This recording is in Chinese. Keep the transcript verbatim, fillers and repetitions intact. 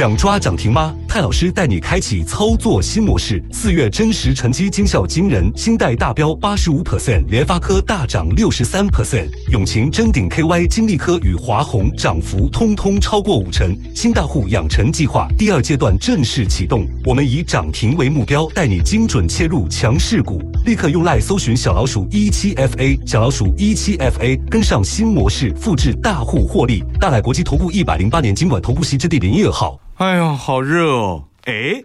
想抓涨停吗？泰老师带你开启操作新模式，四月真实成绩惊效惊人，新代大飙 百分之八十五， 联发科大涨 百分之六十三， 永晴、臻鼎 K Y、金利科与华宏涨幅通通超过五成。新大户养成计划第二阶段正式启动，我们以涨停为目标，带你精准切入强势股。立刻用 LINE 搜寻小老鼠一七 F A， 小老鼠一七 F A， 跟上新模式，复制大户获利。大来国际投顾一百零八年金管投顾席之第零一二号。 哎呀，好热哦！哎，